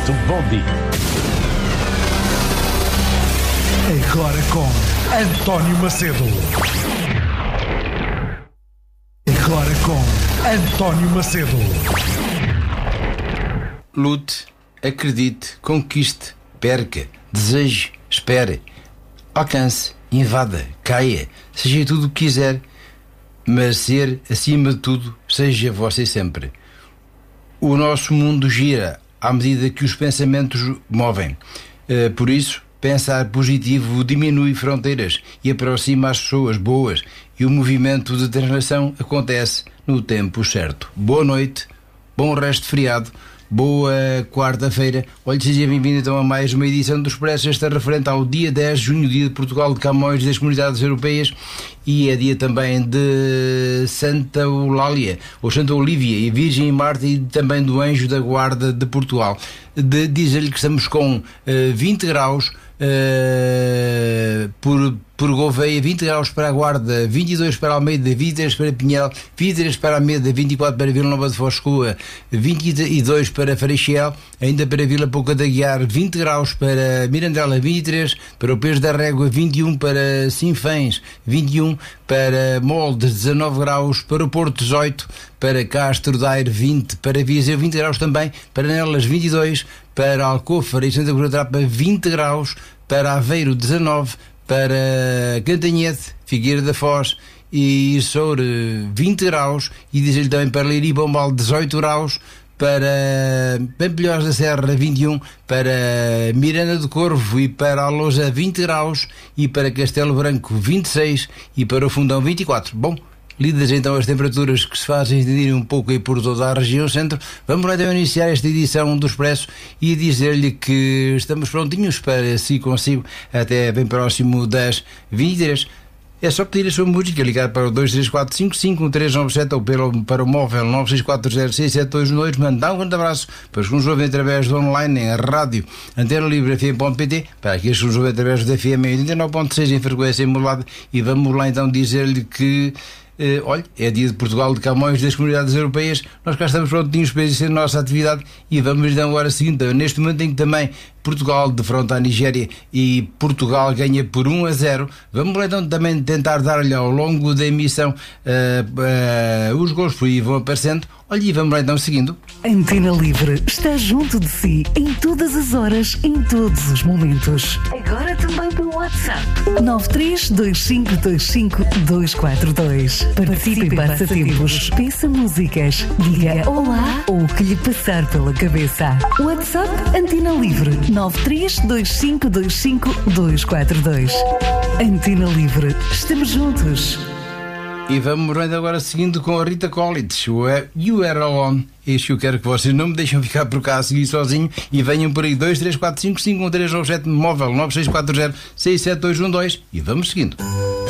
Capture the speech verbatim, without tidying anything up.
muito bom dia. Agora com António Macedo. Agora com António Macedo. Lute, acredite, conquiste, perca, deseje, espere, alcance, invada, caia, seja tudo o que quiser, mas ser, acima de tudo, seja você sempre. O nosso mundo gira à medida que os pensamentos movem. Uh, por isso, pensar positivo diminui fronteiras e aproxima as pessoas boas, e o movimento de translação acontece no tempo certo. Boa noite, bom resto de feriado, boa quarta-feira. Olha, seja bem-vindo então a mais uma edição do Expresso, esta referente ao dia dez de junho, dia de Portugal, de Camões, das Comunidades Europeias, e é dia também de Santa Eulália, ou Santa Olívia, e Virgem Marta, e também do Anjo da Guarda de Portugal. De dizer-lhe que estamos com uh, vinte graus uh, por por Gouveia, vinte graus para a Guarda, vinte e dois para Almeida, vinte e três para Pinhel, vinte e três para Almeida, vinte e quatro para Vila Nova de Foz de Coa, vinte e dois para Farichel, ainda para Vila Pouca da Guiar, vinte graus para Mirandela, vinte e três para o Peso da Régua, vinte e um para Sinfãs, vinte e um para Moldes, dezanove graus para o Porto, dezoito para Castro Daire, vinte para Viseu, vinte graus também para Nelas, vinte e dois para Alcofara e Santa Cruz da Trapa, vinte graus para Aveiro, dezanove para Cantanhete, Figueira da Foz e Soure, vinte graus, e diz-lhe também para Leiria e Pombal, dezoito graus, para Pampilhós da Serra, vinte e um, para Miranda do Corvo e para a Lousa, vinte graus, e para Castelo Branco, vinte e seis, e para o Fundão, vinte e quatro. Bom, lidas então as temperaturas que se fazem sentir um pouco aí por toda a região centro, vamos lá então iniciar esta edição do Expresso e dizer-lhe que estamos prontinhos para, se consigo, até bem próximo das vinte e três. É só pedir a sua música, ligar para o dois três quatro cinco cinco um três nove sete ou pelo, para o móvel nove seis quatro zero seis sete dois um dois, mandar um grande abraço para os que nos ouvem através do online em rádio Antena Livre F M ponto P T, para aqueles que nos ouvem através do F M oitenta e nove ponto seis em frequência modulada, e vamos lá então dizer-lhe que Uh, olha, é dia de Portugal, de Camões, das Comunidades Europeias. Nós cá estamos prontinhos para exercer a nossa atividade e vamos então agora seguinte, neste momento em que também Portugal defronta a Nigéria e Portugal ganha por um a zero, vamos lá então também tentar dar-lhe ao longo da emissão uh, uh, os gols por aí vão aparecendo. Olha, e vamos lá então seguindo. Antena Livre está junto de si em todas as horas, em todos os momentos. Agora também pelo WhatsApp nove três dois cinco dois cinco dois quatro dois. Participe em passatempos, peça músicas, diga olá ou o que lhe passar pela cabeça. WhatsApp Antena Livre nove três dois cinco dois cinco dois quatro dois. Antena Livre, estamos juntos. E vamos agora seguindo com a Rita Collins, o You Are Alone. Este eu quero que vocês não me deixem ficar por cá a seguir sozinho e venham por aí dois três quatro cinco cinco um três nove sete, móvel nove seis quatro zero seis sete dois um dois, e vamos seguindo.